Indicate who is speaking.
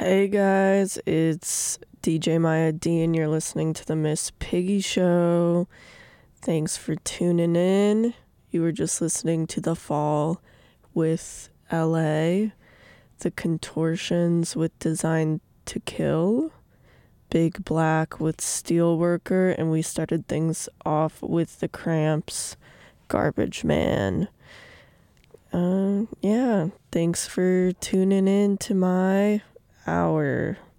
Speaker 1: Hey guys, it's DJ Maya D, and you're listening to the Miss Piggy Show. Thanks for tuning in. You were just listening to The Fall with LA, The Contortions with Designed to Kill, Big Black with Steelworker, and we started things off with The Cramps, Garbage Man. Yeah, thanks for tuning in to my hour.